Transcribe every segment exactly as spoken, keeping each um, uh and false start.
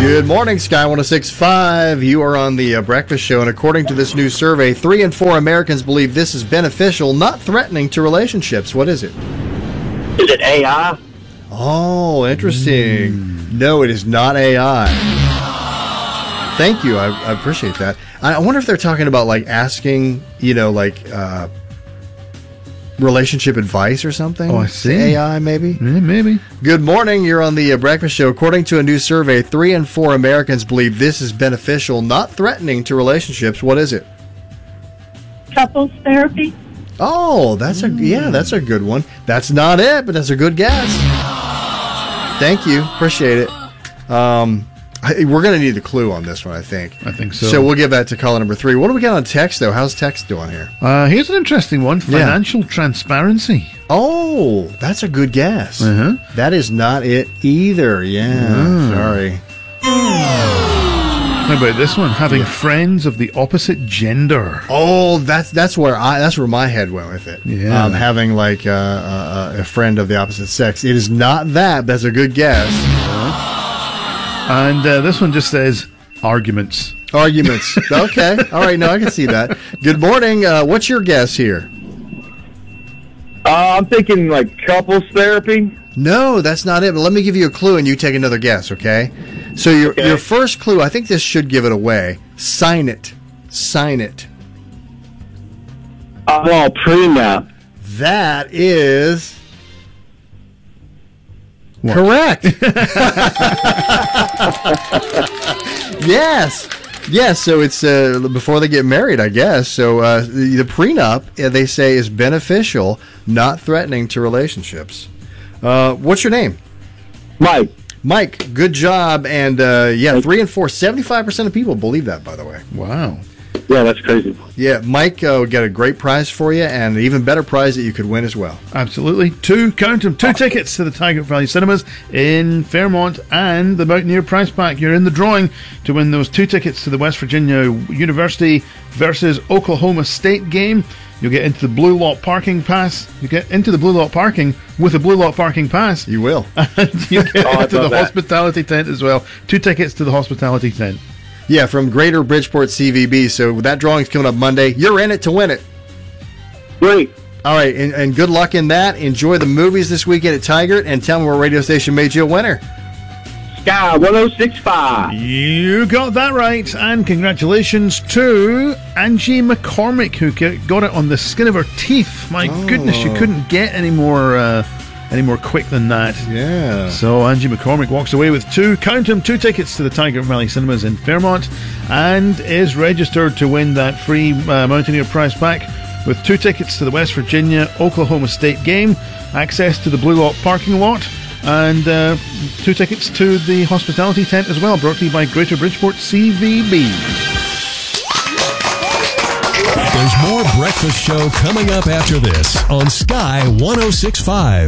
Good morning, Sky one oh six point five. You are on the uh, Breakfast Show, and according to this new survey, three in four Americans believe this is beneficial, not threatening to relationships. What is it? Is it A I? Oh, interesting. Mm. No, it is not A I. Thank you. I, I appreciate that. I wonder if they're talking about, like, asking, you know, like, uh, relationship advice or something? Oh, I see. A I, maybe? Yeah, maybe. Good morning. You're on the uh, Breakfast Show. According to a new survey, three in four Americans believe this is beneficial, not threatening to relationships. What is it? Couples therapy. Oh, that's a yeah, that's a good one. That's not it, but that's a good guess. Thank you. Appreciate it. Um, I, we're going to need a clue on this one, I think. I think so. So we'll give that to caller number three. What do we got on text, though? How's text doing here? Uh, here's an interesting one. Financial yeah. transparency. Oh, that's a good guess. Uh-huh. That is not it either. Yeah, mm. sorry. How about this one? Having yeah. friends of the opposite gender. Oh, that's that's where I that's where my head went with it. Yeah, um, having like uh, uh, a friend of the opposite sex. It is not that. That's a good guess. Uh-huh. And uh, this one just says arguments. Arguments. Okay. All right. No, I can see that. Good morning. Uh, what's your guess here? Uh, I'm thinking like couples therapy. No, that's not it. But let me give you a clue, and you take another guess. Okay. So your okay. your first clue, I think this should give it away. Sign it. Sign it. I'm all prenup. That is. What? Correct. Yes. Yes, so it's uh, before they get married, I guess. So uh, the, the prenup, uh, they say, is beneficial, not threatening to relationships. Uh, what's your name? Mike. Mike, good job. And uh, yeah, three and four, seventy-five percent of people believe that, by the way. Wow. Yeah, that's crazy. Yeah, Mike, uh, got a great prize for you, and an even better prize that you could win as well. Absolutely. Two, count them, two tickets to the Tiger Valley Cinemas in Fairmont and the Mountaineer Prize Pack. You're in the drawing to win those two tickets to the West Virginia University versus Oklahoma State game. You'll get into the Blue Lot parking pass. You get into the Blue Lot parking with a Blue Lot parking pass. You will. And you get oh, into the that. hospitality tent as well. Two tickets to the hospitality tent. Yeah, from Greater Bridgeport C V B. So that drawing's coming up Monday. You're in it to win it. Great. All right, and, and good luck in that. Enjoy the movies this weekend at Tigert, and tell me what radio station made you a winner. Sky one oh six point five. You got that right, and congratulations to Angie McCormick, who got it on the skin of her teeth. My oh. goodness, you couldn't get any more... Uh, Any more quick than that. Yeah. So Angie McCormick walks away with two, count them, two tickets to the Tiger Valley Cinemas in Fairmont and is registered to win that free uh, Mountaineer Prize Pack with two tickets to the West Virginia Oklahoma State game, access to the Blue Lot parking lot, and uh, two tickets to the hospitality tent as well, brought to you by Greater Bridgeport C V B. There's more Breakfast Show coming up after this on Sky one oh six point five.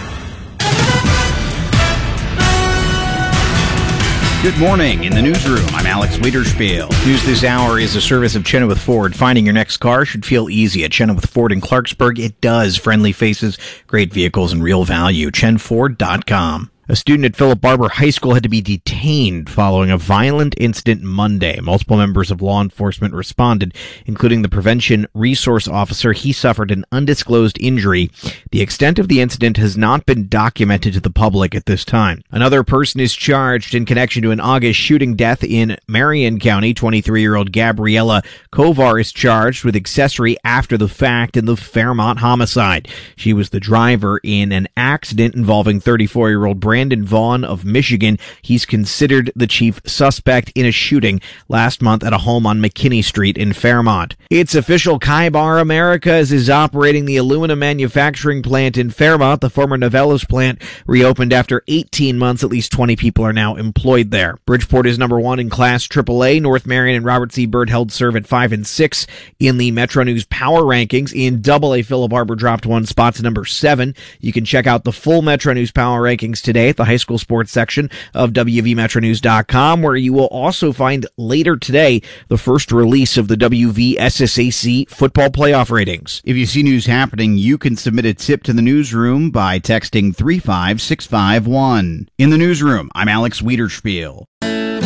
Good morning. In the newsroom, I'm Alex Wiederspiel. News this hour is a service of Chenoweth Ford. Finding your next car should feel easy at Chenoweth Ford in Clarksburg. It does. Friendly faces, great vehicles, and real value. chen ford dot com. A student at Philip Barber High School had to be detained following a violent incident Monday. Multiple members of law enforcement responded, including the prevention resource officer. He suffered an undisclosed injury. The extent of the incident has not been documented to the public at this time. Another person is charged in connection to an August shooting death in Marion County. twenty-three-year-old Gabriella Kovar is charged with accessory after the fact in the Fairmont homicide. She was the driver in an accident involving thirty-four-year-old Brandon Vaughn of Michigan. He's considered the chief suspect in a shooting last month at a home on McKinney Street in Fairmont. It's official. Kaibar Americas is operating the aluminum manufacturing plant in Fairmont. The former Novellas plant reopened after eighteen months. At least twenty people are now employed there. Bridgeport is number one in Class triple A. North Marion and Robert C. Byrd held serve at five and six in the Metro News Power Rankings. In double A, Philip Barber dropped one spot to number seven. You can check out the full Metro News Power Rankings today at the high school sports section of W V metro news dot com, where you will also find later today the first release of the W V S S A C football playoff ratings. If you see news happening, you can submit a tip to the newsroom by texting three five six five one. In the newsroom, I'm Alex Wiederspiel.